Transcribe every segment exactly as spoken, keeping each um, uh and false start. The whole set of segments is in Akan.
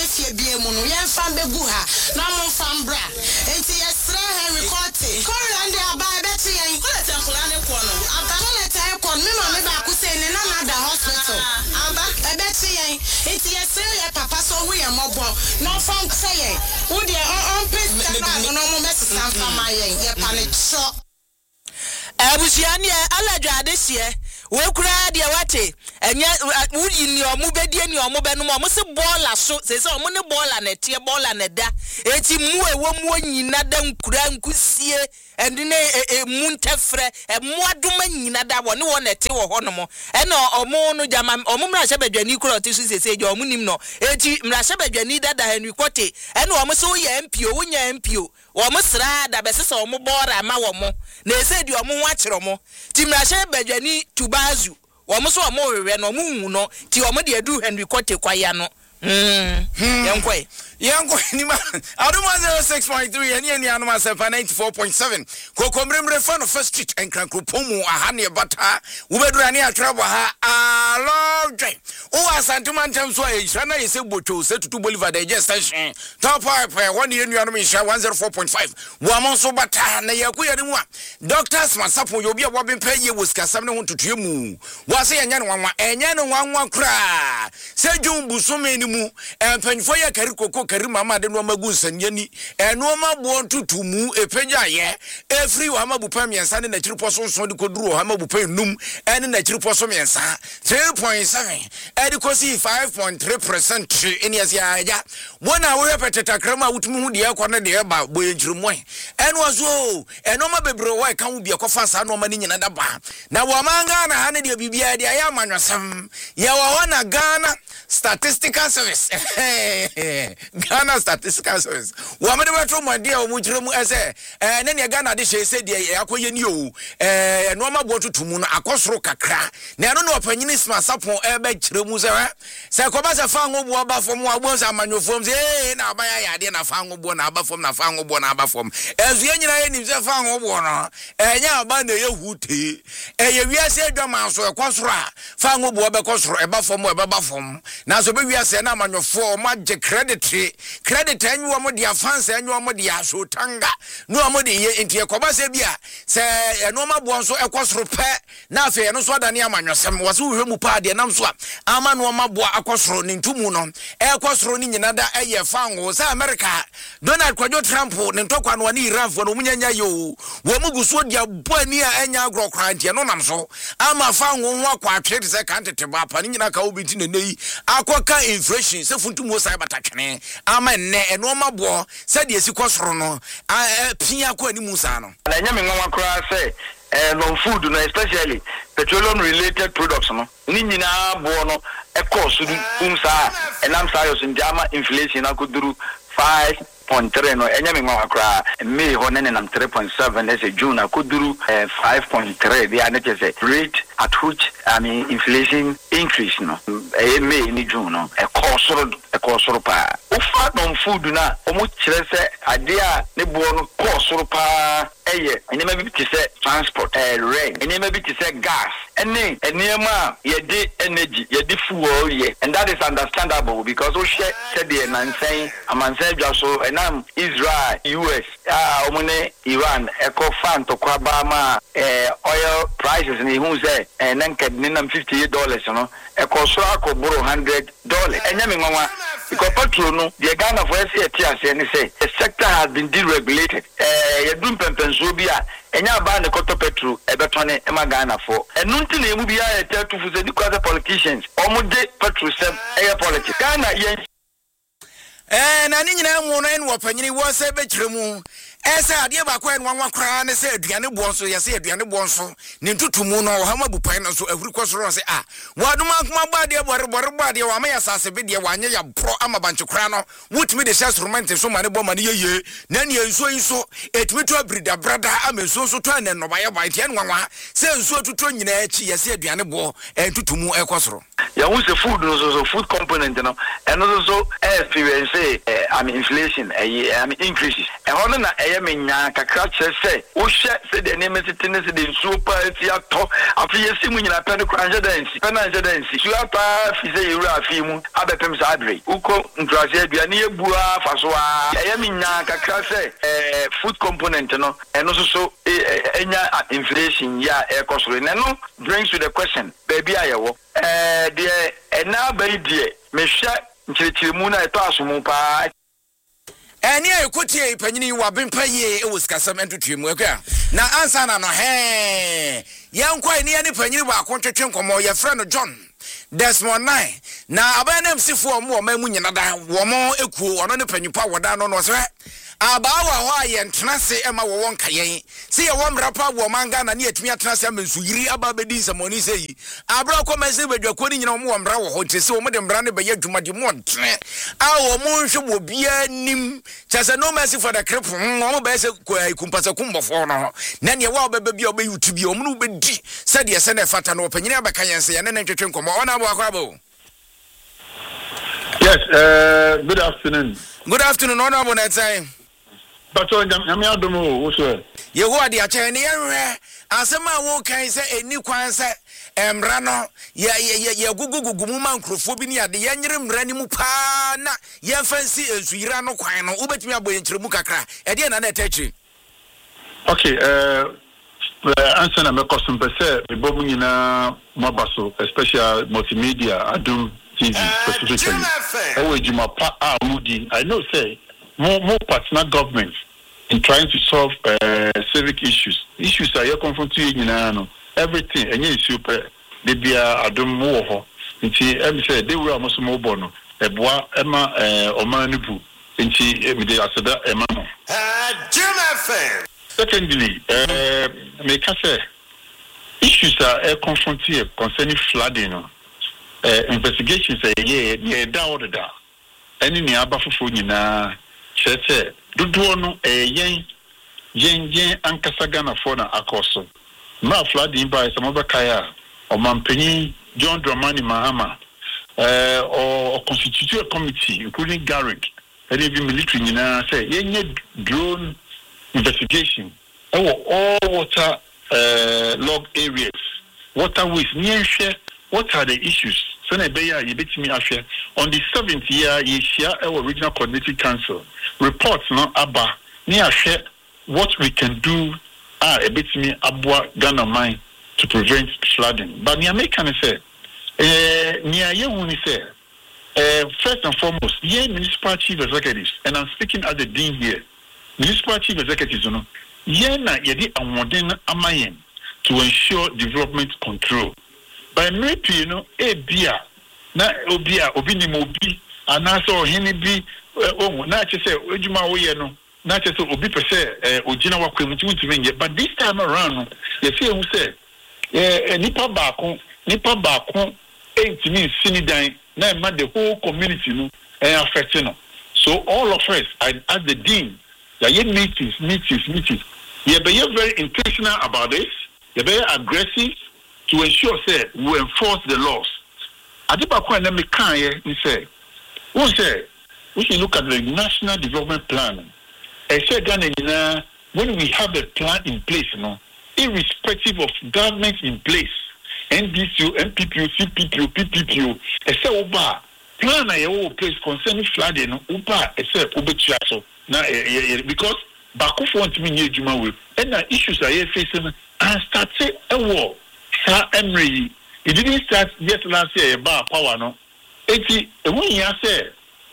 fie bie mu no yen fa begu ha na mo fa mbra enti yesra ha record koran de aba beti yen ko le tenkula ne ko no aba ko le te ko me ma me ba ku say ne na na da hospital aba e beti yen enti yesra ye papa so hu ye mobo no fa say yen wo de on pese na no mo besi san fa ma yen ye pa ne cho abusiani aladwa adesie we kura de wate enye wudi ni omu bedie ni omu benum omu se bola so se se omu ne bola na tie bola na da eti mu ewo mu nyina da nkura nkusie ende ne muntefre muadoma nyina da wo ne wo na te wo hono e na omu no jama omu mra hye badwani kura ote so se se je omu nim no eti mra hye badwani dada Henry Kote e na omu so ye M P O wo nya M P O omu sra da be se se omu bora ma wo mo na ese di omu ho akere mo ti mra hye badwani tubazu omu so omu wewe no omu hu no ti omu de adu Henry Kote kwaya no mm yankwe yankwe ni ma aduma zero six point three eni eni anuma seven ninety-four point seven kokomremre fa no first street enkrankropomu aha ne bata ubedura ne atrabo ha alodwe o asantuma ntem so ayira na yese boto setutu Bolivar de gestation top five one enu anuma sha one oh four point five wo mo so bata na yakuya ni mu a doctors masapo yo bia wo bempa ye woskasam ne ho tutue mu wo se enya ne wanwa enya ne wanwa kra se jumbu so me mu empanfo ya kari koko kari mama de no magu nsanyani eno ma bo ntutu mu epeja ye efri wa mabupa miensa ne na chiripo so so de koduru ha mabupa num ene na chiripo so miensa three point seven e de kosi five point three percent eni asia ya wona wo repeteta krama wutumu hu de yakwa de ba boye nchirimo eno aso eno ma bebre wa kan wu bi akofa sa no ma ni nyina da ba na wo manga na ha ne de bibia de ya manwasam ya wa na Ghana Statistical Service Ghana Statistical Service wo amede betro mo de o mu kire mu ese eh ne ne Ghana de hye de yakoye ni o eh no ma bo tutumu no akosoro kakra na no no opanyini smasapon e be kire mu se se ko ba se fa ngo bo ba fom wa bo se amanyofom se eh na ba ya ya de na fa ngo bo na ba fom na fa ngo bo na ba fom ezu nyina ye ni se fa ngo bo no enya ba na ye hute eh ye wiase adwama so e kosoro a fa ngo bo be kosoro e ba fom e ba ba fom na so be wiase na amanyofo ma je credit credit anyu mo dia fans anyu mo dia so tanga no mo de ye entie koba se bia se eno ma bo nso ekosoro pe na afi eno so adane amanyosem wo so hwemu pa de nam so ama no ma bo akosoro ne ntumu no ekosoro ni nyina da eye fango se America Donald Kwajo Trump ne ntokwa no ni Iran fo no munyanya yo wo mu guso dia bani a enya agro krantie no nam so ama fango ho akwa atwe se kantete ba pa ni nyina ka obinti ne nei akoka inflation se funtumu sai batatwene ama ne eno mabo se de esi kosoro no pia ko ani musa no na nya me nwa kra se eh non food no especially petroleum related products no ni nyina bo no e cost umsa enam sa yo sinjama inflation akuduru five point three no enya me nwa kra me ho ne nam three point seven as June akuduru five point three they are not say rate at which I mean inflation increase no e me ni June no e kosoro e kosoro pa ufa non food na omo kire se ade a ne bo no kosoro pa eye enema bi ti se transport eh rent enema bi ti se gas ene enema ye de energy ye de fuel ye and that is understandable because o share said the nansen amanse dwaso enam Israel U S ah omune Iran eco fan to kwaba ma eh oil prices ni hu say eh nanka ninam fifty-eight dollars no eco so akoboro one hundred dollars enyame nwanwa because petrol no the Ghana for S A T as any say the sector has been deregulated eh ye dum pempenso bia enya ba ne koto petrol e betone e ma Ghana for enunti na emu bia e tatu fu se di kwa politicians omude petrol sem e politics Ghana ye eh na ni nyina mu no en wo panyini wo se be kiremu esa ade ba kwa en wanwa kra ne se aduane bo nso ye se aduane bo nso ne ntutumu no ha ma bupan no so ahuri kosoro se ah waduma kuma ba de bore bore ba de wa ma ya sase be de wa anya ya pro ama banche kra no wutimi de shas romantic so ma ne bo ma ne yeye na ne enso enso etimi to brida brada ama enso so to ne no ba ye ba tie en wanwa se enso tutu nyina achi ye se aduane bo entutumu e kosoro ya hu se food no so food component no and also experience I mean inflation I mean increases e hono na ɛyɛ me nya kakra kyerɛ sɛ wohyɛ sɛ de name sitting sɛ de nsuo pa afi atɔ afi yɛsi mu nyina pɛ no kora nhyɛ dansi pɛ na nhyɛ dansi su apa fi sɛ yɛwura afi mu abɛpem saa adwere wokɔ nkurase aduane yɛbua fa so a ɛyɛ me nya kakra sɛ eh, food component no ɛno so so ɛnya inflation ya ɛkɔ soro na no brings to the question baabi a yɛwɔ eh deɛ ɛna bɛyi deɛ mehwɛ nkyerɛkyerɛmu na ɛtɔ asomu paa Eni ekotie panyini wa bempa ye e wo sikasam entutuemu akwa na ansa na no he yankwa eni ani panyini ba akontwetwe nkomo ye frɛ no John Desmond nine na abanam sifo omo o mamu nyina da wo mo ekuo ono ne panyipa woda no no so abawa ho aye ntenase ema wo won kayen se ye wo mrapa wo manga na ne atumi atenase amansu yiri aba bedi samoni sei abra ko mase badwako ni nyina wo mo mra wo ho tese wo mo de mra ne be yadwuma de mo ntene a wo mo nhwe wo bia nim chase no mercy for the crip wo mo be se kumpasa kumbofo no na ne wo be bia obe youtube wo mo no be di se de se na fata no panyini abaka yense ye ne ne twetwe nkomo ona abo akwabo. Yes, uh, good afternoon. Good afternoon, honorable Netai. But I'm Adomo, what's well? You are the attorney, Asama wo kan say eni kwan say emra no ya ya ya gugugu gumuma nkrofobini ade yanyere mra ni mu pa na ya fancy ensuira no kwan no ubetimi aboyenkyeremu kakra e de na na tachi. Okay, uh answer na me custom pese me bomu nyina mobaso especially multimedia Adum T V specifically. Ewe juma pa amudi I know say more more partner governments in trying to solve uh, civic issues. Issues are you confronting you know everything and you super they be a Adum wo ho. Nti em say they were almost more bono. Eboa ema eh omanibu. Nti em dey aseda ema no. Uh Jim F M. Secondly, uh, make I say issues are uh, confronted concerning flooding. Uh, investigations say yeah, yeah, da or da. Any ni abafufu nyina chete dodo no eh yen yen yen ankasa Ghana for na akoso. Ma flooding by some other kaya or Mampenny John Dramani Mahama uh, or constituted committee including Garrick and even military nyina say yen drone investigation all water uh, log areas waterways near share what are the issues so na be ya yebetimi afia on the seventh year ye share our regional coordinating council reports no aba ni ahwe what we can do ah ebetimi aboa Ghana mine to prevent flooding but ni American say eh ni aye hu ni say eh first and foremost ye municipal chief executives and I'm speaking as the dean here municipal chief executives no ye na ye di anwoden amayen to ensure development control by maybe you know e bia na obia obi ni mobi anaso ohini bi oh na che say ejuma wo ye no na che say obi pese eh ogina wakwamu ntimi nge but this time around no ye say hu say eh nipa baako nipa baako entimi sinidan na ma the whole community no eh affect no so all of us I, as the dean ya ye meetings meetings meetings ye be very intentional about this ye be aggressive to ensure say we enforce the laws. Adiba kwa na me kan ye ni say we say we should look at the national development plan. I said Ghana when we have a plan in place no irrespective of government in place N D C O, N P P O, C P P O, P P P O I say oba plan na ye place concerning flooding no oba I say obetua so na because bakufo want me nye juma we and na issues are facing and started a war sa emri it didn't start yet last year about power no eti when you say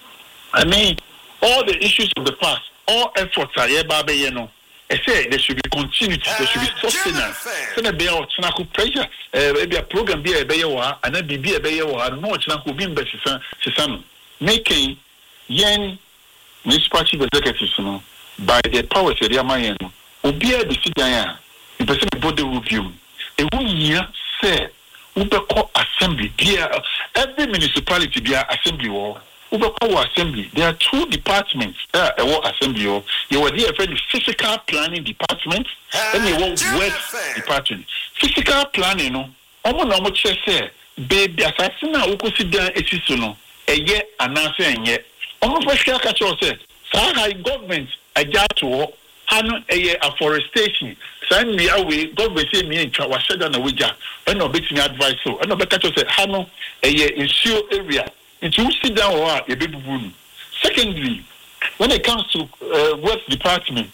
I mean all the issues of the past all efforts are here ba be no I say there should be continuity there should be sustenance so na be out na ko pressure eh be a program be e be ye wa ana bibi e be ye wa no na ko bi mbesisa sisa no making yen municipal chief executives no by the powers area man no obi a be sidan a the person body review e wunya say ubeko assembly there every municipality there assembly war ubeko assembly there are two departments there uh, war assembly war you were there for the physical planning department and you want works department physical planning no omo na omo che say baby assassin na ukosidan esiso no eye anase enye omo fa shaka cho say say government aja to hano eye afforestation san me awe government say me ntwa wa sheda na weja and no bet me advice so and no better to say hano eye issue area into sit down or e be bubu. Secondly, when it comes to uh, work department,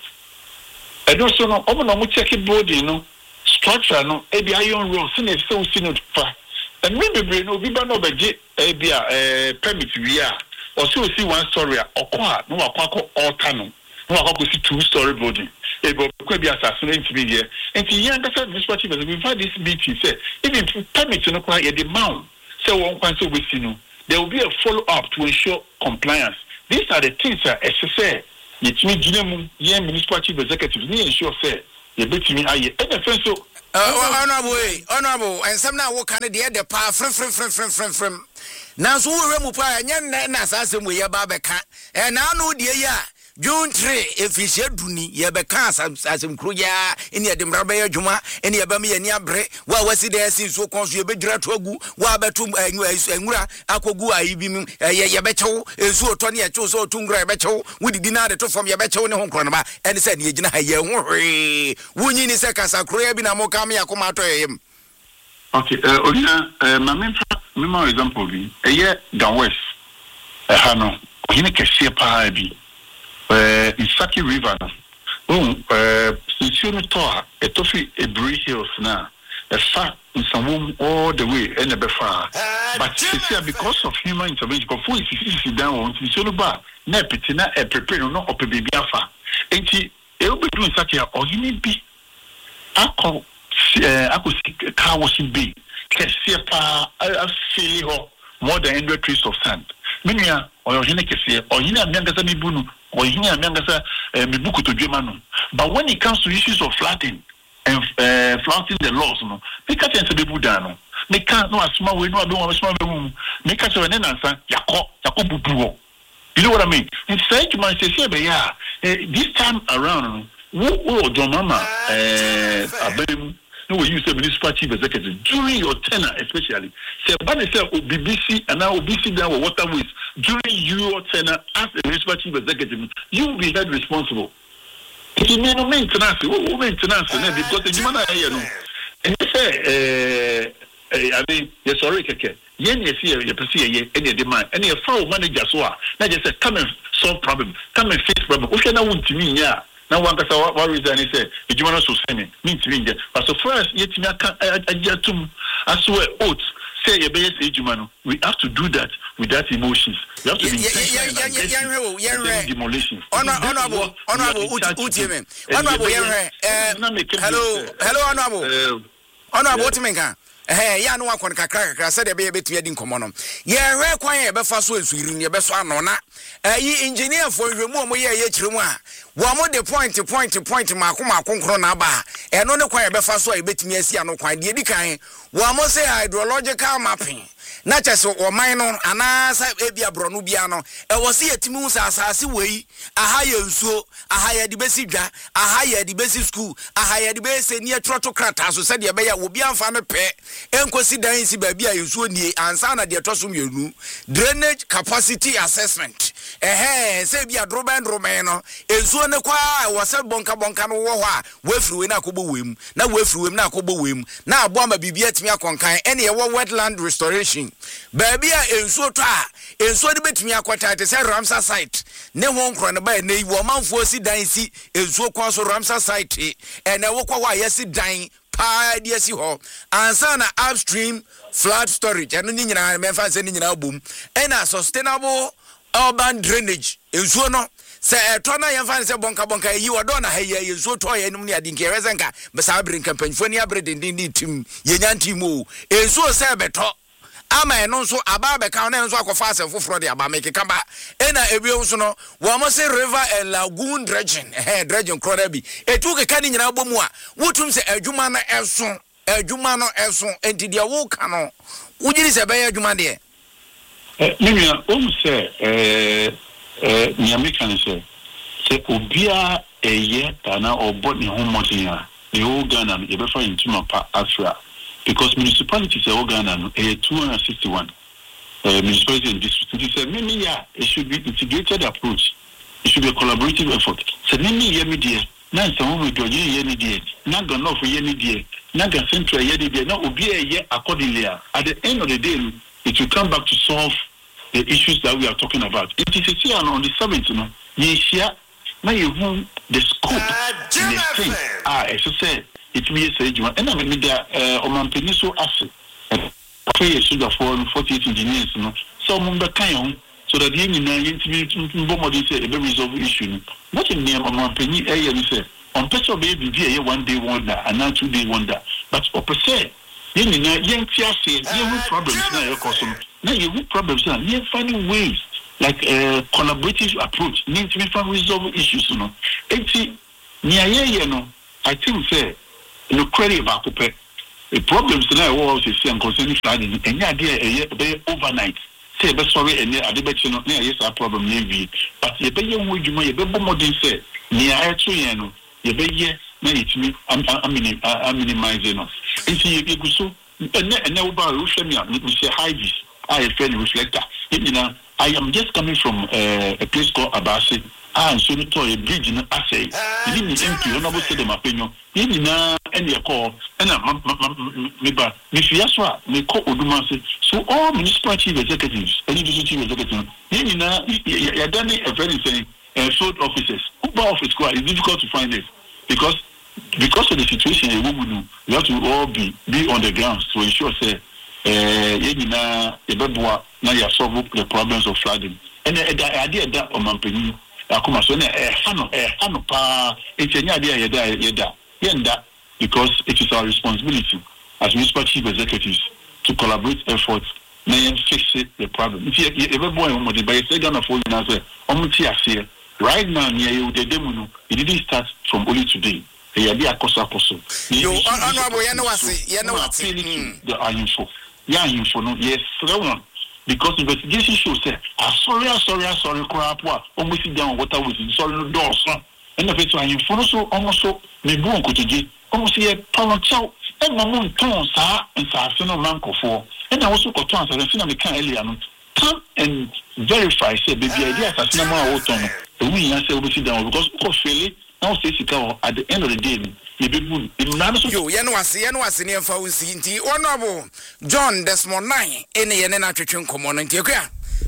I don't so no omo no mo check body no structure no e be iron road so na so see no fa and maybe be no bi ba no beje e be a permit we are or so see one story okwa no akwa alter no no akwa see two story building e go kwa bi assassinate to be here and the young person municipal chief we had this meeting say even permit no kwa e the mount say one kwan so we see no there will be a follow up to ensure compliance. These are the things that S S A yet me ginemu ye municipal chief executive ni ensure say ye betimi aye and the fence so honorable honorable and some now work on the pa frem frem frem frem frem frem now so we mu pa nya na asase mu ye ba beka and now no die ya June three if he said duni ye beka asem kruya eni edemra be adwuma eni ye ba me ani abre wa wasi dey sin so konso ye bedwira to agu wa betu enwura akogu ayi bi ye ye bechew esu oto ne ye chew so otungura ye bechew wudidi na de to fam ye bechew ne ho nkro no ba eni se ne ye gina ha ye ho hwe wunyi ni se kasa kruya bi na mo kam ya koma to yem. Okay, uh, Olina, uh, my main member example bi eye down west eh hano oyine kese pa bi Uh, in Saki River, oh, uh, since you know, a toffee a Bree Hills now, a fat in some room all the way and a befar. But because of human intervention, before you sit down on the bar, Nepitina, a prepare no or baby alpha. And she will be doing such a or you need be. I call, I could see car washing be, Cassiapa, I feel more than one hundred trees of sand. Minia or Hinekesi or Hina Miangasa Bunu. Or here, Mibuku to German. But when it comes to issues of flouting and uh, flouting the laws, no, make us answer the Budano. Make us no a small way, no, I don't want a small room. Make us an answer, Yako, Yakobu. You know what I mean? Instead, you might say, yeah, this time around, who John Mama, Abem, no, we use a municipal chief executive during your tenure, especially. Say, but they say, B B C and now B C down with waterways. During your tenure as a municipal chief executive, you will be held responsible. It may not maintenance, who maintenance, because the human eye, you know. And you say, I mean, yes, sorry, Keke. Yen, yes, here, you perceive any demand, any a foul manager, so not just say, come and solve problem, come and fix problem. Okay, now, want to me, yeah. Now, one can say, what reason he said, the human so semi, means me, but so first, yet, I get to, I swear, oaths. Say a base age, we have to do that without emotions. We have to be intentional about demolition. Honorable, honorable, Utimen. Honorable, hello, hello, honorable. Honorable, Utimenka. Hey, ya no akon kakra kakra said be betu yedi nkomono ye hwe kwan ye be fa so asuri ye be so anona eh engineer for hwemu omo ye ye kiremu a wo mo de point point point mako mako nkro na ba eno ne kwan ye be fa so e betumi asi ano kwan de edi kan wo mo say hydrological mapping na chese o man no ana sa ebia bro no bia no e wo se yetimi usa asase wei aha ye nsuo aha ye de besi dwa aha ye de besi school aha ye de besi ni etroto krata so se de be ya wo bia mfa me pe enkosi dan si ba bia nsuo nie ansa na de toso mienu drainage capacity assessment eh se bia droben droben no ensuo ne kwa wo se bonka bonka no wo ho a wo afriwe na akobo wem na wo afriwe na akobo wem na abo ama bibia atimi akonkan ene ye wo wetland restoration baby a ensuo to a ensuo de betumi akwata te se Ramsar site ne ho nkro ne ba ne wo manfo si dan si ensuo kwa so Ramsar site ene wo kwa wa yesi dan pa de si ho ansa na upstream flood storage eno ni nyina me fa se ni nyina bom ena sustainable urban drainage ensuo no se eto na yemfa ne se bonka bonka yi wodo na ha ye ensuo to ye num ne adinke rezenka be sa brin kampanfo ni abrede ndin tim ye nyantimu ensuo se beto ama eno nso aba be kan na nso akofa asefo fro de aba make kamba ena ebio nso no wo mo se river and lagoon dredging eh dredging crowd bi etu ke kan nyina bomu a wotum se adwuma na eso adwuma no eso enti de wo ka no wugiri se be adwuma de eh nimia o mu se eh eh nyame kan se se obia eye tana obo ne homodin a the whole Ghana e be fa intuma pa Afra. Because municipalities are Ghana uh, two hundred sixty-one uh, municipalities and districts. It is a many yeah, it should be integrated approach. It should be a collaborative effort. So many year media na nsawo me do ye ni die na ga no for ye ni die na ga central ye ni die na obi ye accordingly at the end of the day it will come back to solve the issues that we are talking about. It is here on the seventh, you know. Ye share na you the scope in the thing. Ah, as I said, it means say you and I mean there uh on peniso asset. Pay sugar for forty-eight engineers, you know. So mumba kan so that the na yintimi bomodi say a very resolve issue. What in name on penny eh you say on person baby be a one day wonder and now two day wonder. But per se, you know, young say you have problems now your custom. Now you have problems now. You finding ways like a collaborative approach needs to be found resolve issues, you know. Eighty near you know, I think say no credit about the problems now was is concerning flooding and the idea a overnight. Say be sorry and I debate you know yes a problem maybe. But you be young with you you be more than say near two you know you be here na it me I'm I'm minimizing us. It's you go so and and now about Russia me say high vis I friend reflector. You know I am just coming from uh, a place called Abasi. Ah, so we told a bridge in Assay. You need M P, honorable said my opinion. You need na any call, and I'm maybe if you ask what they call Udumasi. So all municipal chief executives, any chief executive, you need na you're done a very thing, and field officers. Uber office squad is difficult to find it because because of the situation in Wubu, we have to all be be on the ground to ensure say, uh, you need na a bedwa na you solve the problems of flooding. And the idea that on Mampini. Akuma so na eh hano eh hano pa etenya dia yeda yeda yenda because it is our responsibility as municipal chief executives to collaborate efforts na fix it, the problem. If you ever boy on the by say Ghana for you say omuti ase right now near you the demo no it didn't start from only today. They be akoso akoso. Yo honorable yene wase yene wase the info. Ya info no yes so because investigation shows say ah sorry sorry sorry crap wa almost down water with sorry no doors and the first one you follow so almost so me bu on kotije almost here power chow and my mom ton sa and sa so no man ko for and I also got ton so na me kan earlier no come and verify say baby idea as na ma wo ton no we yan say we down because ko fele now say sika at the end of the day you be yo yene wase yene wase ne fa unsi nti honorable John Desmond nine ene yene na twetwe nkomo no nti ekua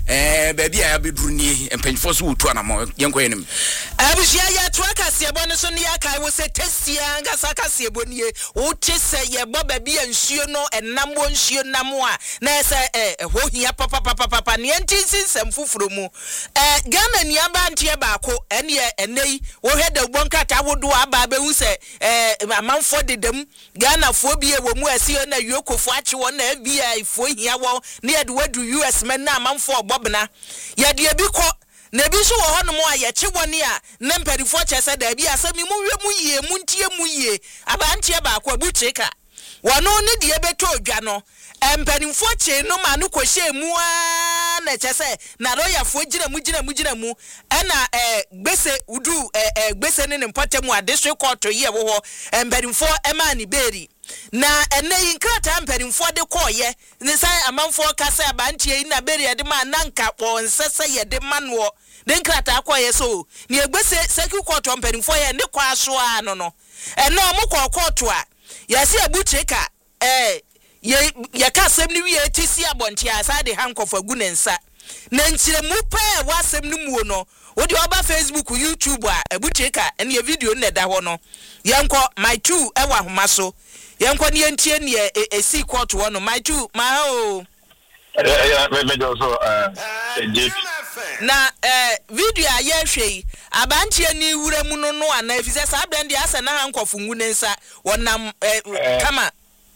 eh baby a beduru ni empanfo so wutu anamo yenko yenim abushia ya twaka siebo no so ne yakai wo se tesia ngasa ka siebo nie wo tese ye bo baby ansuo no enambo nsuo namo a na se eh ho hia papa papa papa ne ntinsin samfufuro mu eh Ghana ni aba ntie baako ene enei wo heda bonkata wodo aba ba hu se eh amanfo dedam Ghana fo bie wo mu asio na yokofo ache wo na F B I fo hia wo ne yede wadu U S men na amanfo bobna ya de bi ko na bi so wo hono mo ayeche woni a na mpadifo chese da bi asemi mu hwe mu yie mu ntie mu yie aba ntie ba ko abucheka wono ne de beto odwa no empanifo che no ma no kohye mu a na chese na royafo gina mu gina mu gina mu na eh gbese udu eh gbese ne mpotemu a district court ye wo ho empanifo ema ni beri na ene yinkrata mperimfo de koye ne sai amanfo kasa abantie na beri de ma nanka wonsese ye de manwo de nkrata koye so ne egbese security court mperimfo ye ne kwa so ano no ene omukọ court a yase abucheka eh ye ye kasem ni wie tisi abonti asa de hankof agu ne nsa na nchire mu pa wasem ni muo no wodi oba Facebook YouTube a abucheka ene video ne da ho no yenko my two ewa homa so yenko ne entie ne esi court wo no my two ma o eh me me so eh na eh video a ye hwei abantie ni wura mu no no ana efise sa brand asa na hankof ngu ne nsa wonam kama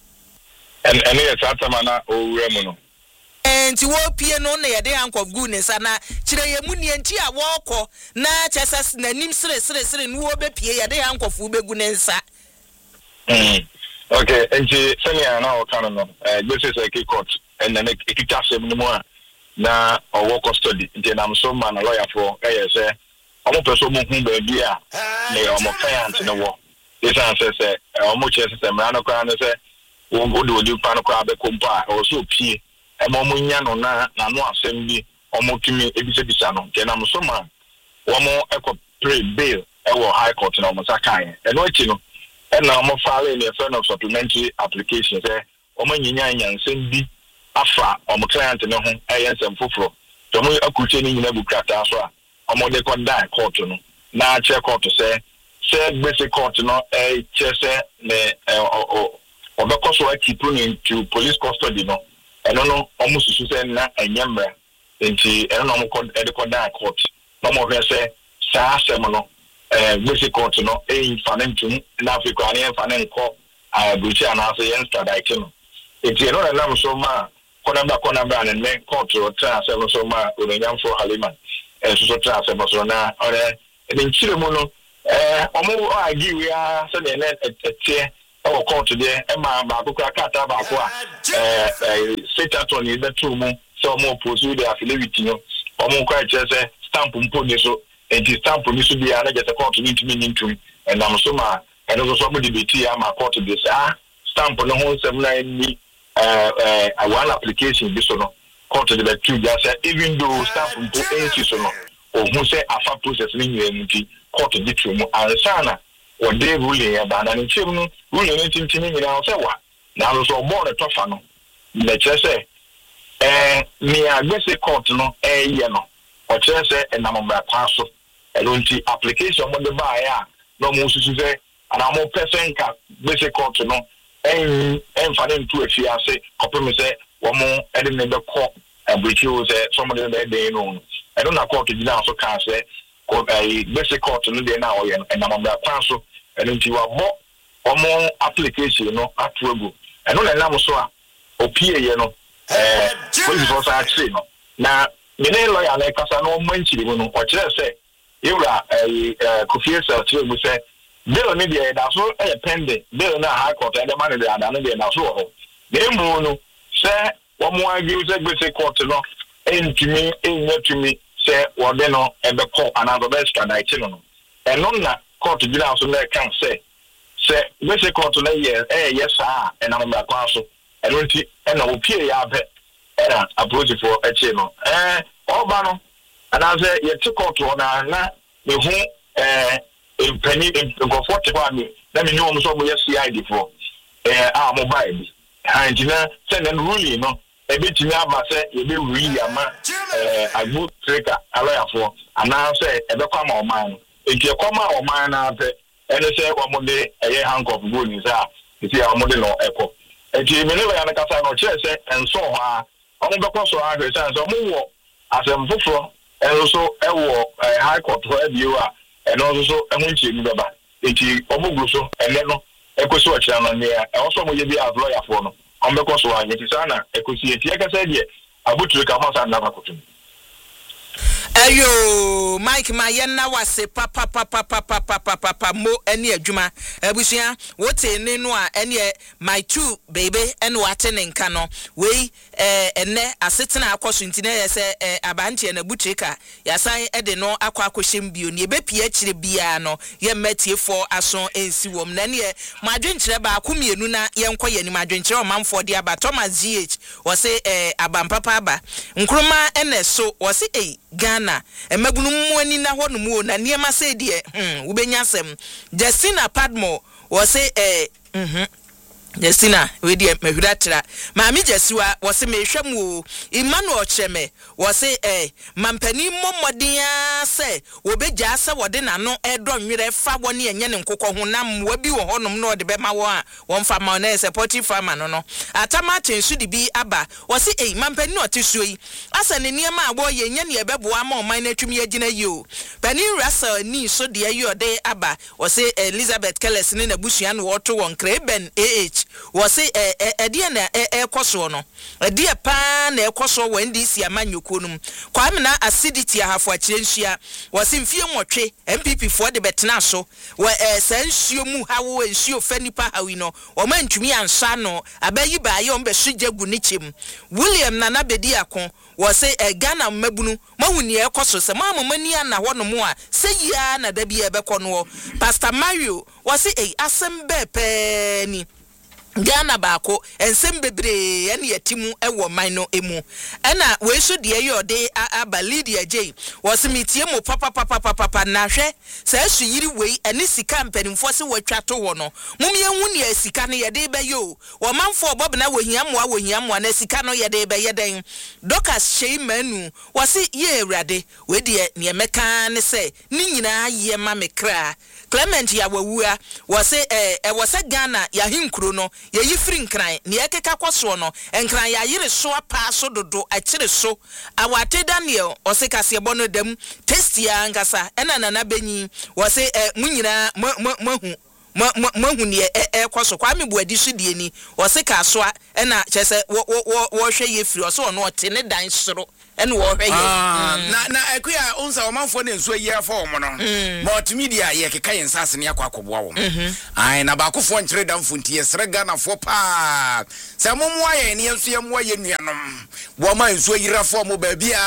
en en ye satama na o wura mu no enti wo pie no na yede hankof gu ne nsa na kire ye mu ne enti a wo kọ na chesas na nim sire sire sire no wo be pie yede hankof wo be gu ne nsa mm okay enti senia na o kan no eh gbese se court en na ekita sem no mo na owo custody nti na so man lawyer for eh say omo person mo hu ba bia na omo client no wo this answer say omo che say mra no kwa no say wo do do pa no kwa be kompa o so pie e mo munya no na na no asem bi omo tumi ebise bisa no nti na so man wo mo ekọ pray bail ɛwɔ high court na ɔmo sa kan ɛno akyi no ɛna ɔmo file in a friend of supplementary application sɛ ɔmo nyinya nyansɛm bi afa ɔmo client ne ho ɛyɛ nsɛm foforo so ɔmo akutie ne nyina bu krataa so a ɔmo de kɔ da court no na kyɛ court sɛ sɛ gbese court no ɛkyɛ sɛ ne ɔbɛkɔ so keep into police custody no ɛno no ɔmo susu sɛ na ɛnyɛ mmra nti ɛno na ɔmo kɔ ɛde kɔ da court na ɔmo hwɛ sɛ saa asɛm no eh gbese court no ɛyi fa ne ntum na afekwa ne fa ne nkɔ abuchi anaasɛ yɛn stradaite no nti ɛno na nam so ma kɔnaba kɔnaba ne ne court tra asɛm so ma onyamfo Halima ɛso so tra asɛm so na ɔre ne nkyire mu no eh ɔmo agi wi a sɛ ne ne ɛtie ɛwɔ court deɛ ɛma ba akokra kata ba ko a eh state attorney betu mu sɛ ɔmo pursue the affidavit no ɔmo kwa kyerɛ sɛ stamp mpo ne so enti stamp ni so bia na jete court ni ntimi ni ntum enam so ma eno so mo debate ya ma court de say stamp no ho nsem na ni eh eh one application bi so no court de be two just say even though stamp mpo ensi so no ohun say afa process ni nyɛ nti court de tu mu ansana o de ruling ya ba na ntim no ruling ni ntimi ni na say wa na so board to fa no na kyerɛ sɛ eh me agbese court no eh ye no o kyerɛ sɛ enam ba kwa so elonti application mo de ba ya no mo susu sɛ ana mo person ka basic court no en en fa ne ntu afi ase kopem sɛ wo mo ede ne be ko abrichi wo sɛ somebody be dey no eno na court gina so ka sɛ ko ai basic court no de na o ye enam ba kwa so elonti wa bo o mo application no atoago eno na nam so a opie ye no eh we so sa actually no na me ne lawyer na kasa no mo nchiri mu no o kyerɛ sɛ Yura eh Kofi Selti mu say bill ni dey da so eh pending bill na high court and the man dey ada no dey da so ho dey mu no say wo mo argue say gbese court no entimi enya tumi say wo de no e be call another best stradaite no eno na court bi na so na kan say say gbese court na ye eh yes ah e na mba kwa so eno nti e na wo pie ya be e na approach for eche no eh oba no and as a yet court na na me hu eh penny comfort kwa me na me no so mo C I D for eh a mobile bi and na send an ruling no e be timi aba say e be ruling ama eh agbo tracker alaya for and na say e be kwa ma o man no e ke kwa ma o man na pe e no say o mo de e handcuff go ni say e ti o mo de no eko e ti me ne ba na kasa no che say enso ho a o mo be kwa so a say so mo wo asem foforo and also ewo high court for ebia and also ehunchi ni baba enti obugu so ene no ekosi o kira no ne e also mo ye bi as lawyer for no on be koso anye ti sana ekosi enti e ka say de abuturu ka mo sa na bakotum ayo Mike Mayenna wase papa papa papa papa papa mo ene adwuma abusua wote ne no a ene my two baby ene wate ne nka no we eh ene asetena akoso ntine yese eh, abantie na butrika yasan ede no akwa akohyem bio ne ebepie akire bia no ye matie for aso ensi wom na ne madwenkyere ba akomienu na ye nkɔ ye ni madwenkyere omanfo de aba Thomas G H wose eh abampapa aba nkroma ene so wose eh Ghana emagunu muani na hono mu na niema se de hm ubenya asem Justina Padmo wose eh mhm Justina we de mehuratra maami Jesua wose mehwam o Emmanuel Cheme wose eh mampani momodea se obegya ase wode nano edo nwere fa woni enye ne nkokɔ ho nam wa bi wo honom na ode be ma wo a won fa ma na support farmer no no atama tensu di bi aba wose eh mampani no tesuo yi asa ne niema abo ye nya ne ebeboa ma oman na twumi agina yi o pani Russell ni so de ayi ode aba wose Elizabeth Kellis ne na busua no woto won Kreben A H wose eh eh na eh koso no eh pa na ekoso wo ndisi amanyoko num kwam na acidity ahafo akire nhia wose mfie nwotwe M P P for de betena so wo eh sansuo mu hawo nsuo fanipa hawi no wo mantumi ansa no abayi ba ye ombe sugyagu ni chem William Nana bedi akon wose eh Ghana mabunu mahuni ekoso se mamamani ana hono mu a seyia na da bia ebekɔ no Pastor Mario wose eh asem be pe ni Ghana baako ensem bebre ene yetimu ewo man no emu ena we so de yode aba Lydia J was metie mo papa papa papa na hwe sa asu yiri wei ene sika mpanimfo se watwa to wo no mumye hu ne sika no yede be yo wo manfo bob na wohiamoa wohiamoa na sika no yede be yeden Dokas Shey Manu wase ye awrade we de ne meka ne se ni nyina ye ma mekra Clement ya wawua wase eh e wase Ghana ya hinkuro no ye yifri nkran ne ekeka kwaso no nkran ya yire so apa so dodo akire so awate Daniel ose kase bono dam test ya ngasa ena nana benyi wase eh munyina mahu mahu ne e kwaso kwa mebuadi so die ni wose kaso ena chese wo wo wo hwe yefri ose ono ote ne dan soro ena wo hwe ye na na akuya onsa omanfo ne nso ye fa omo no multimedia ye keka yen sase ne akwa akoboa wo ai na ba akofo nkyere damfo ntie sere Ghana fo pa se momo aye ne nso ye mo aye nuanom wo ma nso yira fo mo ba bia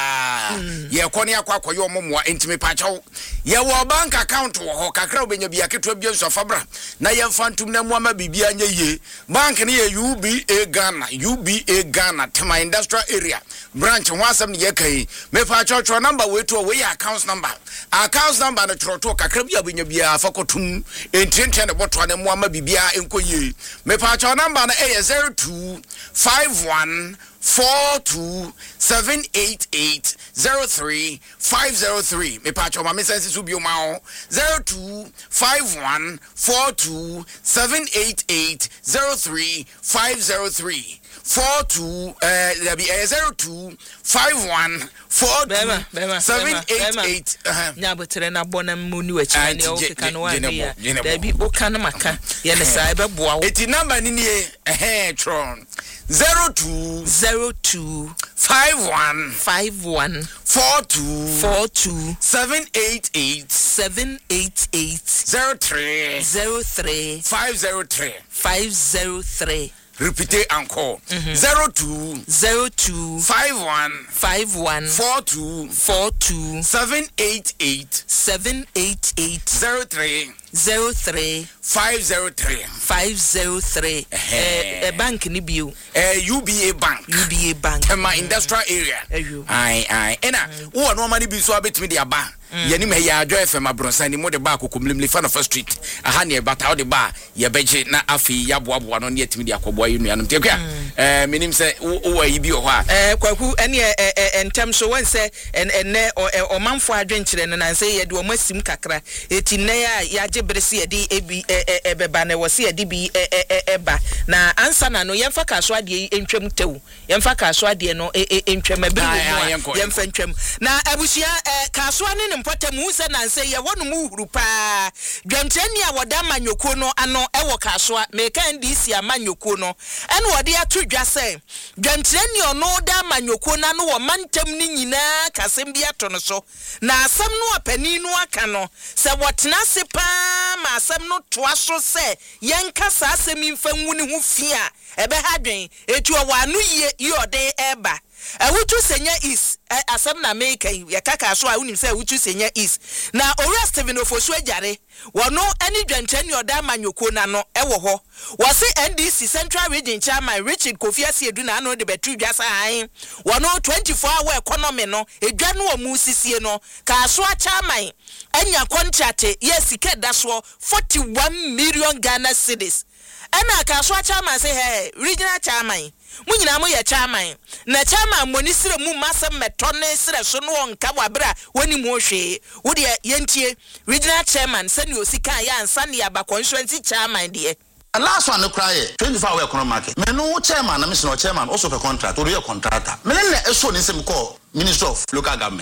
ye kone akwa akoye omo mo entime pa chawo ye wo bank account wo ho kakra obenya bia keto bia nso fabra na ye fantum na mo ama bibia nya ye bank ne ye U B A Ghana U B A Ghana Tema Industrial Area branch wasam ne ye kai me pa chocho number we to we account number account number no troto kakra bia obenya bia fakotum entwentwe ne botwa ne mo ama bibia enkoye me pa chocho number na e zero two five one four two seven eight eight zero three five zero three. Me pacho ma me sense su bi o ma zero two five one four two seven eight eight zero three five zero three. Four two uh there be uh, zero two five one four two seven eight eight. Nya botere na bona mu ni wachi na o keka no wa ya da bi o kan maka ye ne sai be boa wo eti number ni ni eh tron zero two zero two five one five one four two four two seven eight eight seven eight eight zero three zero three five zero three five zero three. Repeat encore. Mm-hmm. Zero two zero two five one five one four two four two seven eight eight seven eight eight zero three zero three five zero three five zero three. Eh, bank ni bio. Eh, U B A Bank. U B A Bank. Tema Industrial Area. Aye aye. Ena, wo no mani bi so abetimi de aba. Yani me ya adwo F M abronsa ni mo de ba kokomlimli fa na first street. Aha ne bata wo de ba ye beje na afi ya boaboa no ne atimi de akoboa yunuanom. Tekwa. Eh, minim se wo wa yi bi ho a. Eh, kwaku ene eh entem so won se enne o manfo adwenkyere ne nan se ye de o masim kakra. Eti ne ya ya jebrese ye de ebi ebeba ne wo se ye de bi eba. Na ansa na no yemfa kaso ade entwam tew. Yemfa kaso ade no entwam abi no. Yemfa entwam. Na abusia kaso ne mpɔtɛmu sɛ nanse ye wonu mu huru pa dwantani a woda manyoko no ano ewo kasoa meka ndisi amanyoko no ene wode ato dwa sɛ dwantani ono da manyoko na no wo mantam ni nyina kasem bi ato no so na asem no apani no aka no sɛ wotena se pa ma asem no toa so sɛ yenka sa asem mfa nwuni ho fia ebe ha dwen etu wo anu ye yode eba awutu senya is asem na make ya kaka so a unim say awutu senya is na ora Steven Ofosu ajare wono ani dwantani oda manyoko na no ewo ho wose N D C Central Region Chairman Richard Kofi Asiedu na no de betu dwasa han wono twenty-four hour economy no edwa no omu sisie no ka so a chairman anya contract yes ke da so forty-one million Ghana cedis ana ka so a chairman say hey regional chairman munyina mo ye chairman na chairman moni sire mu masem metone sire so no nka wabra woni mu hwe wo de yentie regional chairman sani osika ya ansa ne aba constituency chairman de and last one no cry twenty-four hour economic market me no chairman na me no chairman also for contract or your contractor me na eso ni se me call Minister of Local Government